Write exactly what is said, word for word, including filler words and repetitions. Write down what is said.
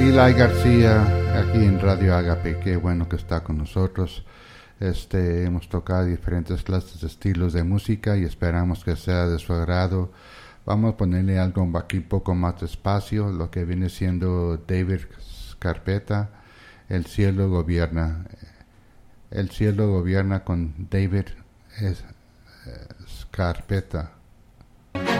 Eli García, aquí en Radio Agape, qué bueno que está con nosotros. Este, hemos tocado diferentes clases de estilos de música y esperamos que sea de su agrado. Vamos a ponerle algo aquí un poco más despacio, lo que viene siendo David Scarpetta, El cielo gobierna. El cielo gobierna con David Scarpetta.